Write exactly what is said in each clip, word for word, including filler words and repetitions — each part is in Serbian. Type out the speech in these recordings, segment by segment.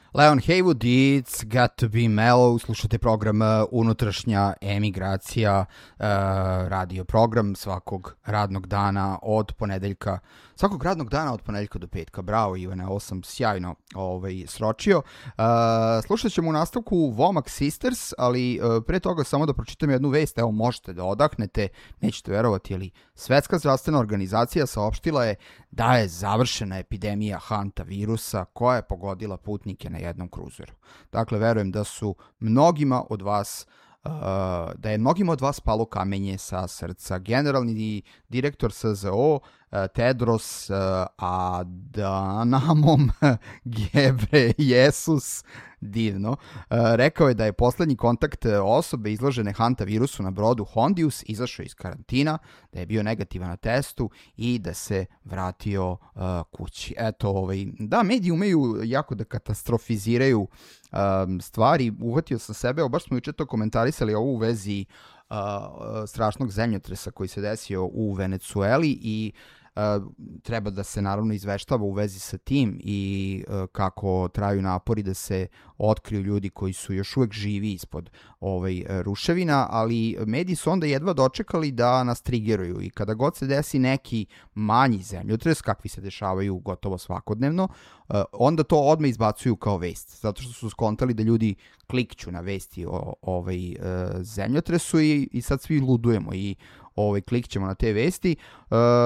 Leon Haywood, It's Got to be Mellow, slušate program Unutrašnja emigracija, radio program svakog radnog dana od ponedeljka, svakog radnog dana od ponedeljka do petka. Bravo Ivane, ovo sam sjajno ovaj, sročio. Slušat ćemo u nastavku Womack Sisters, ali pre toga samo da pročitam jednu vest, evo možete da odahnete, nećete verovati, ali Svetska zdravstvena organizacija saopštila je da je završena epidemija hanta virusa koja je pogodila putnike na jednom kruzeru. Dakle, verujem da su mnogima od vas Uh, da je mnogima od vas palo kamenje sa srca. Generalni direktor S Z O uh, Tedros uh, Adhanom Ghebreyesus, divno, uh, rekao je da je poslednji kontakt osobe izložene hanta virusu na brodu Hondius izašao iz karantina, da je bio negativan na testu i da se vratio uh, kući. Eto, ovaj, da, mediji umeju jako da katastrofiziraju um, stvari. Uhvatio sam sebe, baš smo juče to komentarisali ovo u vezi uh, strašnog zemljotresa koji se desio u Venecueli i Uh, treba da se naravno izveštava u vezi sa tim i uh, kako traju napori da se otkriju ljudi koji su još uvek živi ispod ovaj, ruševina, ali mediji su onda jedva dočekali da nas trigeruju i kada god se desi neki manji zemljotres, kakvi se dešavaju gotovo svakodnevno, uh, onda to odmah izbacuju kao vest, zato što su skontali da ljudi klikću na vesti o ovaj, uh, zemljotresu i, i sad svi ludujemo i ovaj, klik ćemo na te vesti, uh,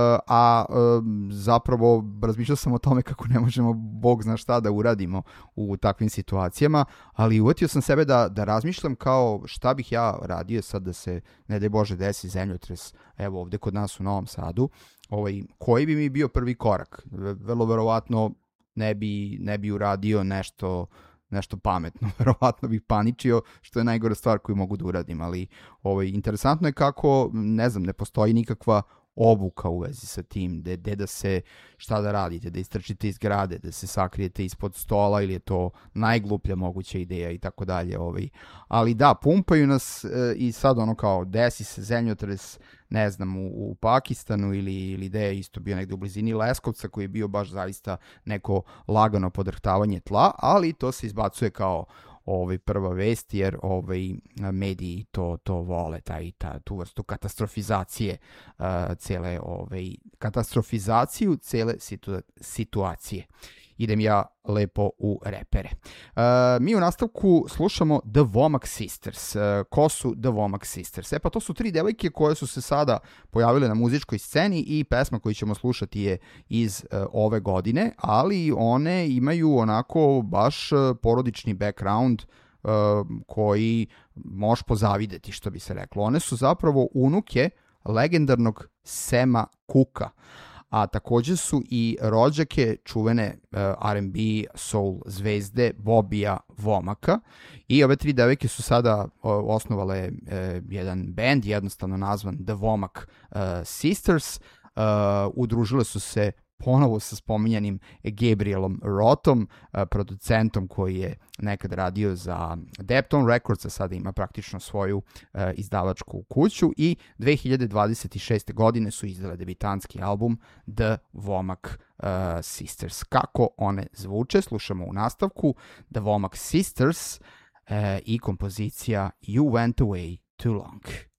a uh, zapravo razmišljao sam o tome kako ne možemo bog zna šta da uradimo u takvim situacijama, ali uvetio sam sebe da, da razmišljam kao šta bih ja radio sad da se, ne daj Bože, desi zemljotres, evo ovde kod nas u Novom Sadu, ovaj, koji bi mi bio prvi korak? Vrlo verovatno ne bi, ne bi uradio nešto nešto pametno, verovatno bih paničio, što je najgora stvar koju mogu da uradim, ali ovaj, interesantno je kako, ne znam, ne postoji nikakva obuka u vezi sa tim, de, de da se, šta da radite, da istrčite iz grade, da se sakrijete ispod stola ili je to najgluplja moguća ideja i tako dalje. Ovaj. Ali da, pumpaju nas e, i sad ono kao desi se zemljotres, ne znam, u, u Pakistanu ili, ili da je isto bio negde u blizini Leskovca koji je bio baš zaista neko lagano podrhtavanje tla, ali to se izbacuje kao ovaj prva vest jer ovaj mediji to to vole, taj ta tu vrstu katastrofizacije uh, cele ovaj katastrofizaciju cele situ, situacije. Idem ja lepo u repere. Uh, mi u nastavku slušamo The Womack Sisters. Uh, ko su The Womack Sisters? E pa to su tri devojke koje su se sada pojavile na muzičkoj sceni i pesma koju ćemo slušati je iz uh, ove godine, ali one imaju onako baš uh, porodični background uh, koji možeš pozavideti, što bi se reklo. One su zapravo unuke legendarnog Sama Cooka, a takođe su i rođake čuvene uh, R and B soul zvezde Bobija Womacka i ove tri devojke su sada uh, osnovale uh, jedan band jednostavno nazvan The Womack uh, Sisters, uh, udružile su se ponovo sa spominjanim Gabrielom Rothom, producentom koji je nekad radio za Deptone Records, a sada ima praktično svoju uh, izdavačku kuću i dve hiljade dvadeset šeste. godine su izdale debitanski album The Womack uh, Sisters. Kako one zvuče, slušamo u nastavku The Womack Sisters uh, i kompozicija You Went Away Too Long.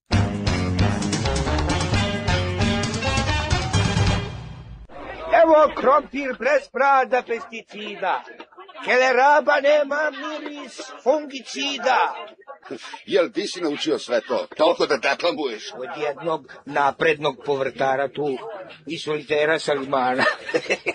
Evo krompir bez prada pesticida, keleraba nema miris fungicida. Jel ti si naučio sve to, toliko da deklamuješ? Od jednog naprednog povrtara tu, iz solitera Salimana.